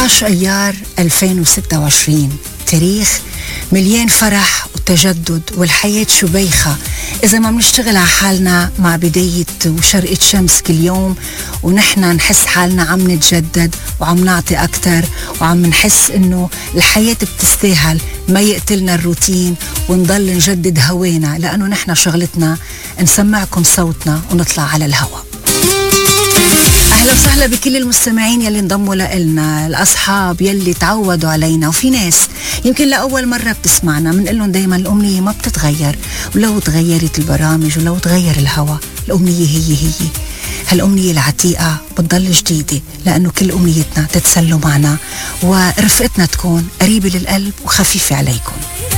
15 أيار 2026 تاريخ مليان فرح وتجدد والحياة شبيخة إذا ما بنشتغل على حالنا مع بداية وشرقة شمس كل يوم، ونحن نحس حالنا عم نتجدد وعم نعطي أكتر وعم نحس إنه الحياة بتستاهل ما يقتلنا الروتين ونضل نجدد هوانا، لأنه نحن شغلتنا نسمعكم صوتنا ونطلع على الهواء. أهلا وسهلا بكل المستمعين يلي انضموا لنا، الأصحاب يلي تعودوا علينا، وفي ناس يمكن لأول مرة بتسمعنا. بنقول لهم دايما الأمنية ما بتتغير، ولو تغيرت البرامج ولو تغير الهوا الأمنية هي هالأمنية العتيقة بتضل جديدة، لأنه كل أمنيتنا تتسلوا معنا ورفقتنا تكون قريبة للقلب وخفيفة عليكم.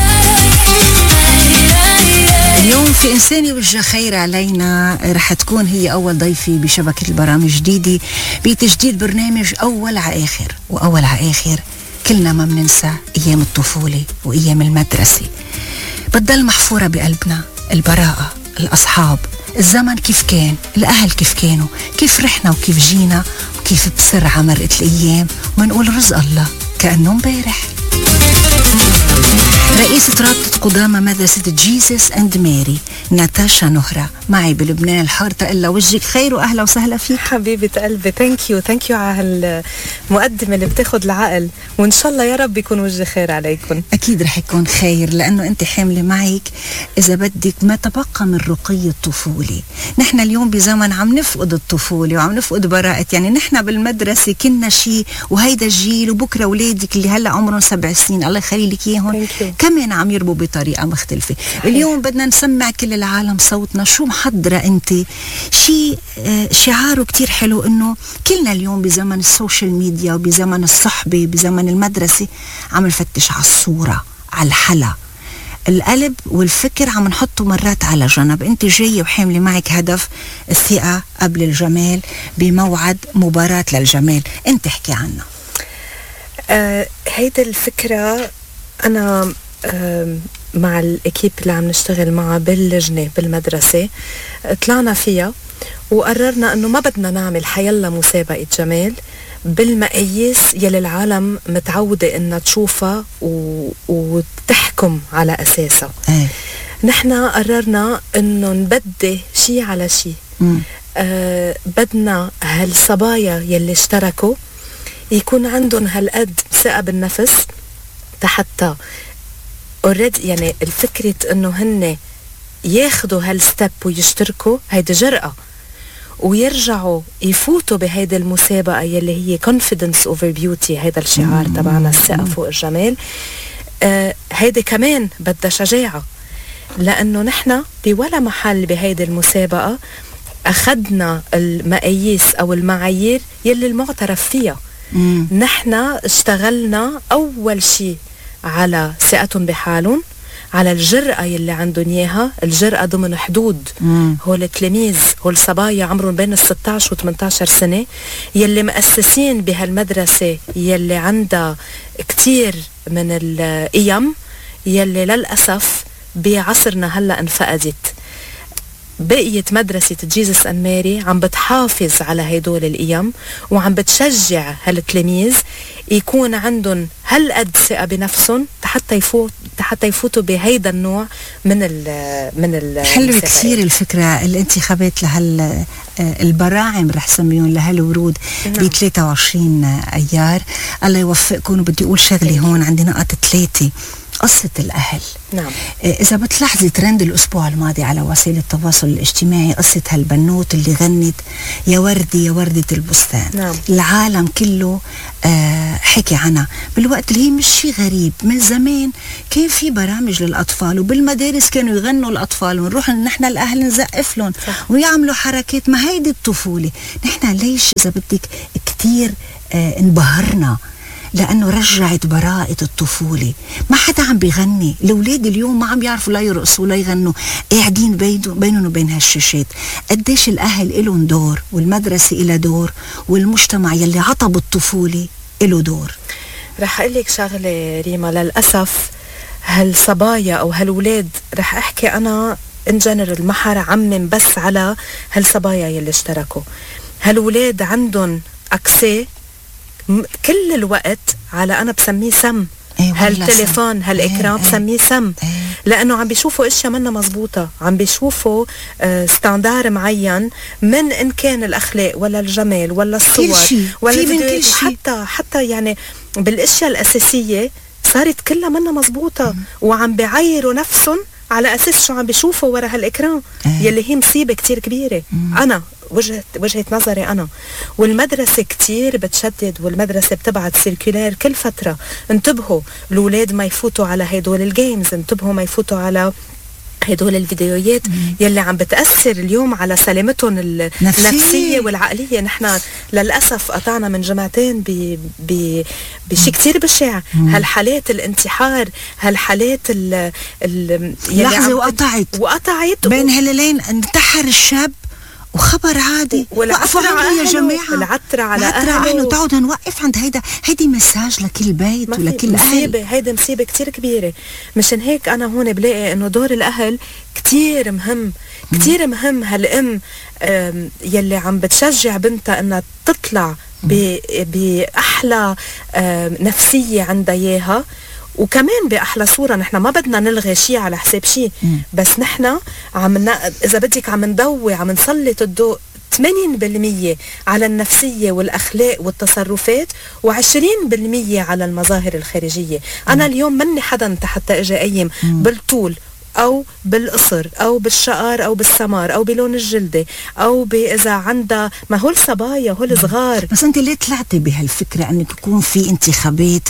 اليوم في إنساني وجه خير علينا رح تكون هي أول ضيفي بشبكة البرامج جديدة بتجديد برنامج أول على آخر. وأول على آخر كلنا ما مننسى أيام الطفولة وأيام المدرسة، بتضل محفورة بقلبنا. البراءة، الأصحاب، الزمن كيف كان، الأهل كيف كانوا، كيف رحنا وكيف جينا، وكيف بسرعة مرقت الأيام ومنقول رزق الله كأنه مبارح. رئيسة رابطة قدامى مدرسة جيسس اند ماري ناتاشا نهرة معي بلبنان الحار. تقلى وجهك خير وأهلا وسهلا فيك حبيبة قلبي. ثانك يو على المقدمة اللي بتاخد العقل، وإن شاء الله يا رب يكون وجه خير عليكم. أكيد رح يكون خير، لأنه أنت حاملة معك إذا بدك ما تبقى من رقي الطفولة. نحن اليوم بزمن عم نفقد الطفولة وعم نفقد براءة، يعني نحن بالمدرسة كنا شيء وهيدا الجيل، وبكرة أولادك اللي هلأ عمرهم 7 سنين الله يخلي لك إياهم كمان عم يربوا بطريقة مختلفة. اليوم بدنا نسمع كل العالم صوتنا. شو محضرة أنت؟ شيء شعاره كتير حلو، إنه كلنا اليوم بزمن السوشيال ميديا وبزمن الصحبة بزمن المدرسة عم نفتش على الصورة، على الحلا، القلب والفكر عم نحطه مرات على جنب. أنت جاية وحاملة معك هدف الثقة قبل الجمال بموعد مباراة للجمال، أنت احكي عنها. هيدا الفكرة أنا مع الأكيب اللي عم نشتغل معها باللجنة بالمدرسة طلعنا فيها وقررنا أنه ما بدنا نعمل حيلا مسابقة جمال بالمقاييس يلي العالم متعودة أنها تشوفها وتحكم على أساسها. نحن قررنا أنه نبدي شي على شي. بدنا هالصبايا يلي اشتركوا يكون عندهم هالقد ثقة بالنفس حتى يعني الفكرة انه هن ياخدوا هالستيب ويشتركوا، هيدا جرأة، ويرجعوا يفوتوا بهيدا المسابقة يلي هي confidence over beauty، هيدا الشعار تبعنا، الثقة فوق الجمال. هيدا كمان بدها شجاعة، لأنه نحن بولا محل بهيدا المسابقة أخدنا المقاييس أو المعايير يلي المعترف فيها. نحن اشتغلنا أول شي على ثقتهم بحالهم، على الجرأة يلي عندهم إياها، الجرأة ضمن حدود. هول التلاميذ، هول صبايا عمرهم بين 16 و 18 سنة يلي مؤسسين بهالمدرسة يلي عندها كتير من القيم يلي للأسف بعصرنا هلأ انفقدت. بقية مدرسة جيسس اند ماري عم بتحافظ على هيدول القيم وعم بتشجع هالتلاميذ يكون عندهم هالقد ثقة بنفسهم حتى يفوتوا بهيدا النوع من ال حلو كثير الفكرة اللي انت خبيت البراعم رح سميون لهالورود ب 23 أيار. الله يوفقكم. وبدي أقول شغلي هون، عندي نقطة 3 قصة الأهل. نعم. إذا بتلاحظي ترند الأسبوع الماضي على وسائل التواصل الاجتماعي قصة هالبنوت اللي غنت يا وردي يا وردة البستان. نعم. العالم كله حكي عنها بالوقت اللي هي مش شيء غريب. من زمان كان في برامج للأطفال وبالمدارس كانوا يغنوا الأطفال ونروح نحن الأهل نزقف لهم ويعملوا حركات. ما هيدي الطفولة. نحن ليش إذا بدك كتير انبهرنا لأنه رجعت براءة الطفولة. ما حدا عم بيغني. الأولاد اليوم ما عم يعرفوا لا يرقصوا ولا يغنوا، قاعدين بينهم وبين هالشاشات. قديش الأهل إلهم دور والمدرسة إلها دور والمجتمع يلي عطب الطفولة إله دور. رح أقول لك شغلة ريما، للأسف هالصبايا أو هالولاد، رح أحكي أنا إن جنرال، ما حرعمم بس على هالصبايا يلي اشتركوا. هالولاد عندهم أكسي كل الوقت على أنا بسميه سم. هالتليفون هالإكرام بسميه سم. لأنه عم بيشوفوا إشياء منا مزبوطة، عم بيشوفوا ستاندار معين من إن كان الأخلاق ولا الجمال ولا الصور ولا الفيديوهات، حتى يعني بالأشياء الأساسية صارت كلها منا مزبوطة. وعم بيعيروا نفسهم على أساس شو عم بيشوفوا ورا هالإكرام، يلي هي مصيبة كتير كبيرة. أنا وجهة نظري أنا، والمدرسة كتير بتشدد، والمدرسة بتبعت سيركولار كل فترة، انتبهوا الأولاد ما يفوتوا على هيدول الجيمز، انتبهوا ما يفوتوا على هدول الفيديوهات يلي عم بتأثر اليوم على سلامتهم النفسية والعقلية. نحن للأسف قطعنا من جماعتين بشي كتير بشع، هالحالات الانتحار، هالحالات لحظة وقطعت بين هلالين انتحر الشاب وخبر عادي. وقفوا عنده يا جماعة، العترة على أهله، وتعود نوقف عند هيدي مساج لكل بيت ولكل أهل. هيدي مصيبة كتير كبيرة. مشان هيك أنا هون بلاقي إنه دور الأهل كتير مهم، كتير مهم. هالأم يلي عم بتشجع بنتها إنها تطلع بأحلى نفسية عندها إياها، وكمان بأحلى صورة. نحن ما بدنا نلغي شيء على حساب شيء، بس نحن إذا بدك عم نضوي، عم نسلط الضوء 80% على النفسية والأخلاق والتصرفات، و20% على المظاهر الخارجية. أنا اليوم مني حدا حتى أجي أيم بالطول أو بالقصر أو بالشقر أو بالسمار أو بلون الجلدة أو إذا عندها، ما هو الصبايا هو الصغار. بس أنت ليه طلعتي بهالفكرة أنك يكون في انتخابات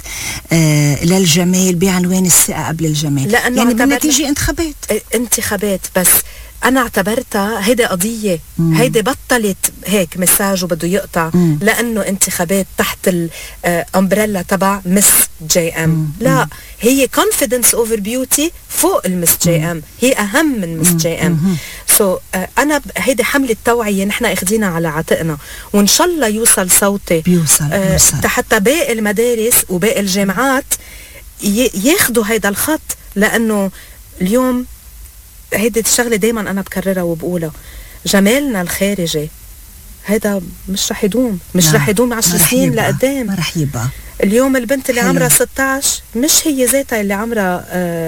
للجمال بعنوان الثقة قبل الجمال؟ لأنه يعني بالنتيجة انتخابات بس أنا اعتبرتها هيدي قضية، هيدي بطلت هيك مساج وبده يقطع لأنه انتخابات تحت الأمبريلا تبع مس جي ام. لا، هي confidence over beauty فوق المس جي ام، هي أهم من مس جي ام. أنا هيدي حملة توعية نحن اخدينا على عاتقنا، وإن شاء الله يوصل صوتي بيوصل حتى باقي المدارس وباقي الجامعات ياخدوا هيدا الخط. لأنه اليوم هيدي الشغلة دايما أنا بكررها وبقولها، جمالنا الخارجي هذا مش رح يدوم، مش رح يدوم 10 سنين لقدام، ما رح يبقى. اليوم البنت اللي عمرها 16 مش هي ذاتها اللي عمرها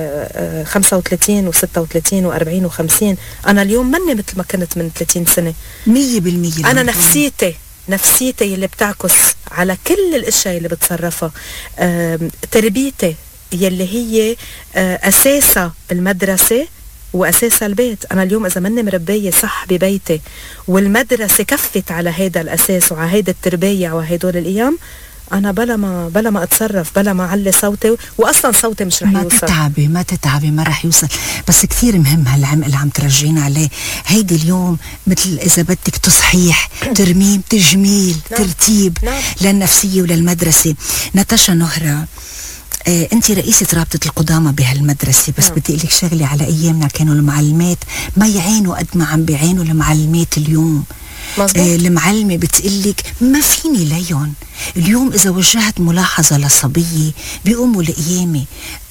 35 و36 و40 و50. أنا اليوم مني مثل ما كنت من 30 سنة 100%. أنا نفسيتي اللي بتعكس على كل الأشياء اللي بتصرفها، تربيتي يلي هي أساسها المدرسة وأساسها البيت. أنا اليوم إذا مني مربية صح ببيتي والمدرسة كفت على هيدا الأساس وعلى هيدا التربية وهيدول الأيام، أنا بلا ما أتصرف، بلا ما أعلي صوتي، وأصلا صوتي مش رح يوصل. ما تتعبي ما رح يوصل. بس كثير مهم هالعمق اللي عم ترجعين عليه. هيدي اليوم مثل إذا بدك تصحيح، ترميم، تجميل، ترتيب للنفسية وللمدرسة. ناتاشا نهرة، انت رئيسة رابطة القدامى بهالمدرسة، بس بدي اقول لك شغلة، على ايامنا كانوا المعلمات ما يعينوا قد ما عم بيعينوا المعلمات اليوم. المعلمة بتقلك ما فيني ليون. اليوم اذا وجهت ملاحظة لصبية بيقوموا لقيامي.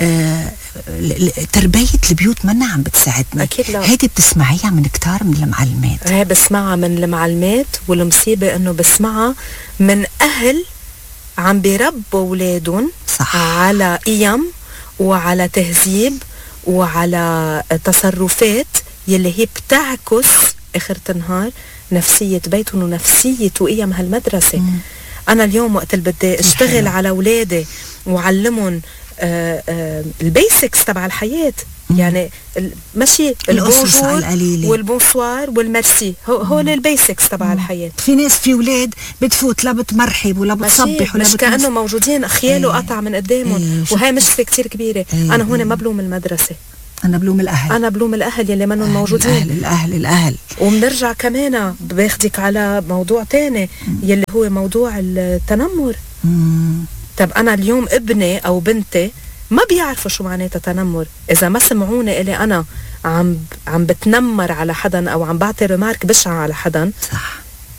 تربية البيوت منا عم بتساعدنا. هيدي بتسمعيها من كتار من المعلمات. هي بسمعها من المعلمات، والمصيبة انه بسمعها من اهل عم بيربوا أولادهم على قيم وعلى تهذيب وعلى تصرفات يلي هي بتعكس آخر النهار نفسية بيتهم ونفسية وقيم هالمدرسة. أنا اليوم وقت اللي بدي اشتغل على أولادي وعلمهم البيسكس تبع الحياة، يعني ماشي البونجور والبونسوار والمرسي، هول البيسكس تبع الحياة. في ولاد بتفوت لا بتمرحب ولا بتصبح ولا مش كأنه موجودين خياله قطع من قدامهم، وهي مشكلة كتير كبيرة. أنا هون ما بلوم المدرسة، أنا بلوم الأهل. أنا بلوم الأهل يلي منهم موجودين. الأهل. وبنرجع كمان باخدك على موضوع تاني يلي هو موضوع التنمر. طب أنا اليوم ابني أو بنتي ما بيعرفوا شو معناتها تنمر. إذا ما سمعوني إلي أنا عم بتنمر على حدا أو عم بعطي رمارك بشعة على حدا، صح،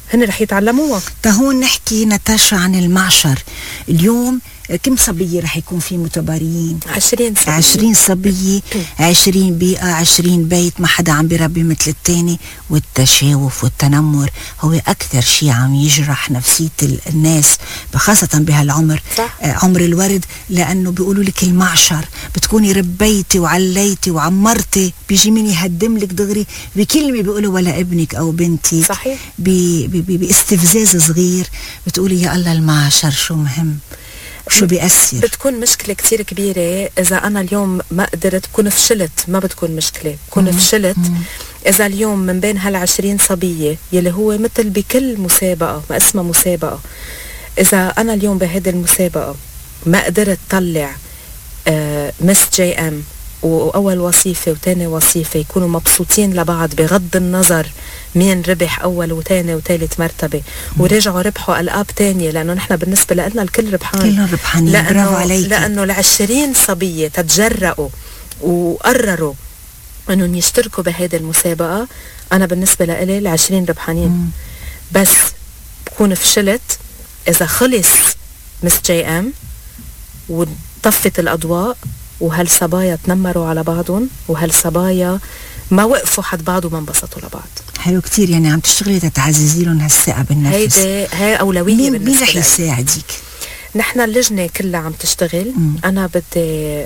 هن رح يتعلموها. هون نحكي ناتاشا عن المعشر. اليوم كم صبية رح يكون في متباريين؟ 20 صبية. 20 صبية، 20 بيئة، 20 بيت، ما حدا عم بربي مثل التاني. والتشاوف والتنمر هو أكثر شيء عم يجرح نفسية الناس، خاصة بهالعمر. صح. عمر الورد، لأنه بيقولوا لك المعشر بتكوني ربيتي وعليتي وعمرتي، بيجي مين يهدم لك دغري بكلمة بيقولوا ولا ابنك أو بنتي. صحيح. باستفزاز صغير بتقولي يا الله المعشر شو مهم، شو بيأثر. بتكون مشكلة كتير كبيرة إذا أنا اليوم ما قدرت، بكون فشلت. ما بتكون مشكلة، بكون فشلت إذا اليوم من بين هال20 صبية يلي هو مثل بكل مسابقة، ما اسمها مسابقة، إذا أنا اليوم بهيدي المسابقة ما قدرت طلع مس جي ام وأول وصيفة وتاني وصيفة يكونوا مبسوطين لبعض بغض النظر مين ربح أول وتاني وتالت مرتبة، ورجعوا ربحوا ألقاب تانية، لأنه نحن بالنسبة لنا الكل ربحان، كلهم ربحانين. برافو عليك. لأنه ال20 صبية تتجرأوا وقرروا أنهم يشتركوا بهيدي المسابقة. أنا بالنسبة لإلي ال20 ربحانين. بس بكون فشلت إذا خلص مس جي ام وطفت الأضواء وهالصبايا تنمروا على بعضهم، وهالصبايا ما وقفوا حد بعض وما انبسطوا لبعض. حلو كتير، يعني عم تشتغلي تتعززي لهم هالثقة بالنفس. هي أولوية. مين رح يساعدك؟ نحن اللجنة كلها عم تشتغل. أنا بدي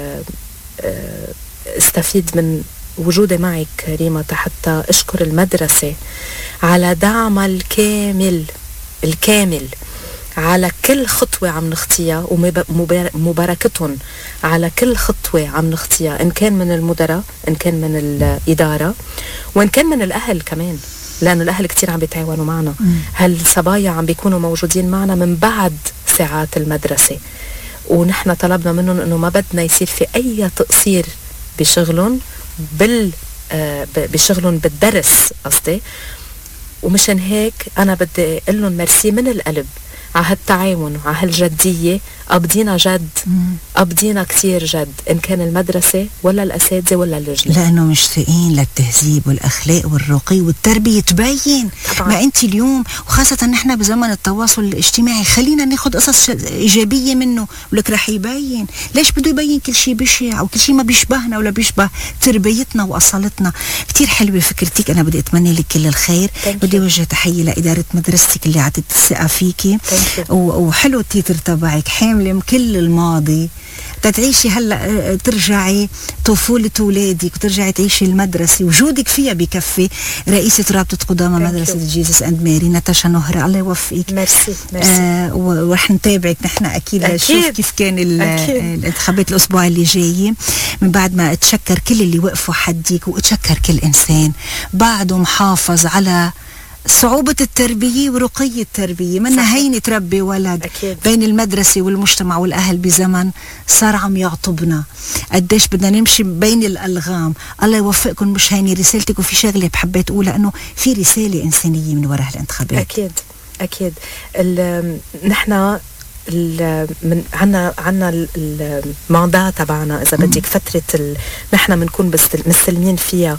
استفيد من وجودي معك ريما حتى أشكر المدرسة على دعمها الكامل على كل خطوة عم نخطيها، ومباركتهم على كل خطوة عم نخطيها، إن كان من المدراء، إن كان من الإدارة، وإن كان من الأهل كمان، لأنه الأهل كتير عم بيتعاونوا معنا. هالصبايا عم بيكونوا موجودين معنا من بعد ساعات المدرسة، ونحن طلبنا منهم إنه ما بدنا يصير في أي تقصير بشغلهم بشغلهم بالدرس قصدي. ومشان هيك أنا بدي أقول لهم ميرسي من القلب على هالتعاون وعلى هالجدية. قبضينا جد، قبضينا كتير جد، إن كان المدرسة ولا الأساتذة ولا اللجنة، لأنه مشتاقين للتهذيب والأخلاق والرقي والتربية تبين. طبعاً. ما أنت اليوم وخاصة نحن بزمن التواصل الاجتماعي خلينا ناخد قصص إيجابية منه، ولك رح يبين. ليش بده يبين كل شيء بشع أو كل شيء ما بيشبهنا ولا بيشبه تربيتنا وأصالتنا؟ كتير حلوة فكرتك، أنا بدي أتمنى لك كل الخير. بدي وجه تحية لإدارة مدرستك اللي عطت الثقة فيكي، وحلو التيتر تبعك حاملة كل الماضي، تتعيشي هلا ترجعي طفولة أولادك وترجعي تعيشي المدرسة، وجودك فيها بكفي. رئيسة رابطة قدامى مدرسة جيزس أند ماري ناتاشا نهرة، الله يوفقك. ميرسي. ورح نتابعك نحن أكيد لنشوف كيف كان الانتخابات الأسبوع اللي جاي، من بعد ما أتشكر كل اللي وقفوا حدك، وأتشكر كل إنسان بعده محافظ على صعوبة التربية ورقي التربية. منا هين تربي ولد. أكيد. بين المدرسة والمجتمع والأهل بزمن صار عم يعطبنا قديش بدنا نمشي بين الألغام. الله يوفقكم، مش هيني رسالتك. وفي شغلة بحبيت أقولها، أنه في رسالة إنسانية من وراء الانتخابات. أكيد. نحن من عنا الماندا تبعنا اذا بدك، فتره نحن بنكون مستلمين فيها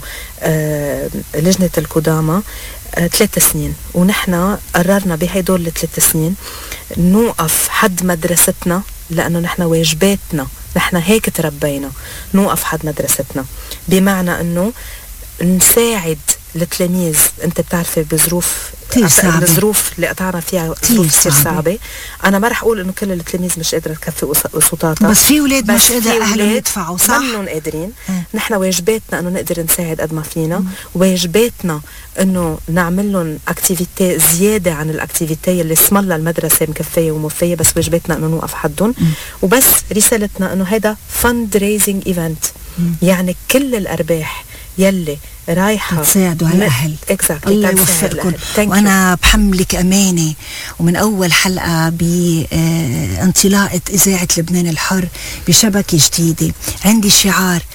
لجنه القدامى 3 سنين، ونحن قررنا بهدول ال3 سنين نوقف حد مدرستنا، لانه نحن واجباتنا، نحن هيك تربينا، نوقف حد مدرستنا، بمعنى انه نساعد التلاميذ. انت بتعرفي بظروف الظروف اللي قطعنا فيها ظروف كثير صعبة. انا ما رح اقول انه كل التلاميذ مش قادرة تكفي قسطاتها، بس في اولاد مش قادرة اهلهم يدفعوا، صح؟ منهم قادرين. نحن واجباتنا انه نقدر نساعد قد ما فينا، واجباتنا انه نعمل لهم اكتيفيتي زيادة عن الاكتيفيتي اللي اسم الله المدرسة مكفية وموفية، بس واجباتنا انه نوقف حدهم. وبس رسالتنا انه هيدا فند ريزنج ايفنت، يعني كل الارباح يلي رايحة تساعدوا هالأهل. الله يوفقكم. وأنا بحملك أمانة، ومن أول حلقة بانطلاقة إذاعة لبنان الحر بشبكة جديدة عندي شعار: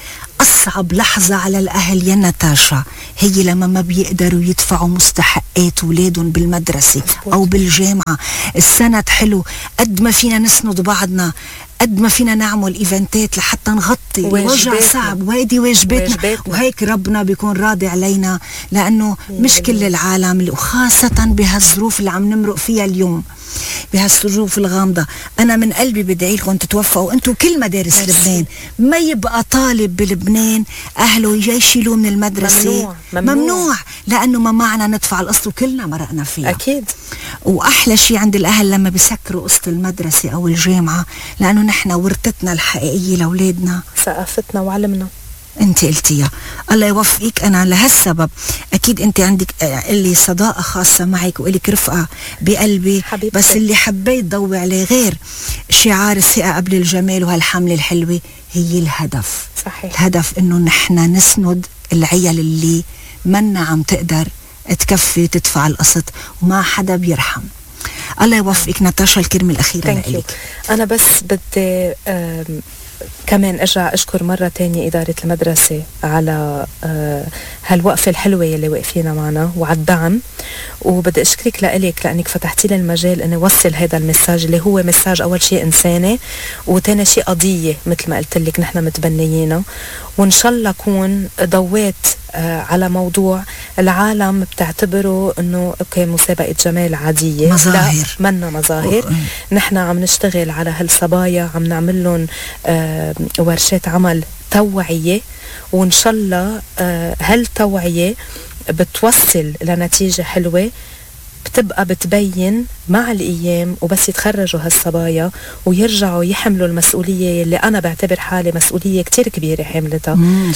أصعب لحظة على الأهل يا ناتاشا هي لما ما بيقدروا يدفعوا مستحقات ولادهم بالمدرسة أو بالجامعة. السند حلو، قد ما فينا نسند بعضنا، قد ما فينا نعمل إيفنتات لحتى نغطي الوجع صعب، وهيدي واجباتنا. وهيك ربنا بيكون راضي علينا، لأنه مش كل العالم، وخاصة بهالظروف اللي عم نمرق فيها اليوم، بهالظروف الغامضة. أنا من قلبي بدعي لكم تتوفقوا أنتوا كل مدارس لبنان. ما يبقى طالب بلبنان أهله يشيلوه من المدرسة، ممنوع لأنه ما معنا ندفع القسط وكلنا مرقنا فيها أكيد. وأحلى شيء عند الأهل لما بيسكروا قسط المدرسة أو الجامعة، لأنه نحن ورثتنا الحقيقية لأولادنا، ثقافتنا وعلمنا. انت قلتيها، الله يوفقك. انا لهالسبب اكيد انت عندك اللي صداقه خاصه معك والك رفقه بقلبي حبيبتي. بس اللي حبيت ضوي عليه غير شعار الثقه قبل الجمال وهالحمله الحلوه هي الهدف. صحيح. الهدف انه نحن نسند العيال اللي منا عم تقدر تكفي تدفع القسط وما حدا بيرحم. الله يوفقك ناتاشا. الكلمه الاخيره لك. انا بس بدي كمان ارجع اشكر مرة تانية إدارة المدرسة على هالوقفة الحلوة اللي وقفينا معنا وعلى الدعم، وبدي اشكرك لأنك فتحتي لي المجال اني اوصل هذا المساج اللي هو مساج اول شيء انساني وتاني شيء قضية مثل ما قلت لك نحن متبنيينه، وان شاء الله اكون ضويت على موضوع العالم بتعتبره انه اوكي مسابقة جمال عادية، مظاهر. لا منا مظاهر. نحن عم نشتغل على هالصبايا، عم نعمل لهم ورشات عمل توعية، وإن شاء الله هالتوعية بتوصل لنتيجة حلوة بتبقى بتبين مع الأيام، وبس يتخرجوا هالصبايا ويرجعوا يحملوا المسؤولية اللي أنا بعتبر حالي مسؤولية كتير كبيرة حملتها.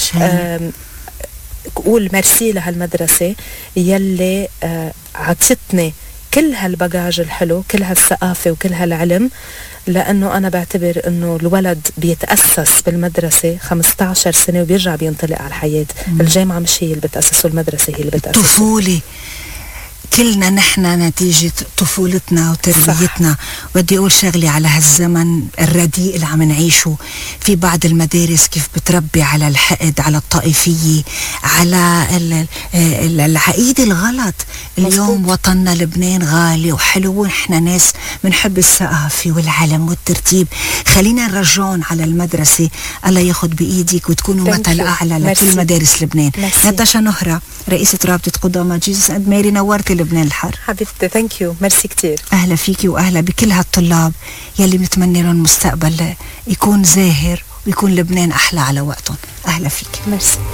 قول ميرسي لهالمدرسة يلي عطتني كل هالباجاج الحلو، كل هالثقافة وكل هالعلم، لأنه أنا بعتبر أنه الولد بيتأسس بالمدرسة 15 سنة وبيرجع بينطلق على الحياة. الجامعة مش هي اللي بتأسسه، المدرسة هي اللي بتأسسه. طفولة كلنا نحن نتيجة طفولتنا وتربيتنا. بدي أقول شغلي على هالزمن الرديء اللي عم نعيشه في بعض المدارس، كيف بتربي على الحقد، على الطائفية، على العقيدة الغلط. اليوم وطننا لبنان غالي وحلو، ونحن ناس بنحب الثقافة والعلم والترتيب. خلينا نرجعون على المدرسة. الله ياخد بإيدك وتكونوا مثل أعلى لكل مدارس لبنان. ناتاشا نهرة رئيسة رابطة قدامى جيسس أند ماري، نورتي لبنان الحر حبيبتي. ثانك يو، ميرسي كتير. أهلا فيكي وأهلا بكل هالطلاب يلي بنتمنى لهم مستقبل يكون زاهر ويكون لبنان أحلى على وقتهم. أهلا فيكي. ميرسي.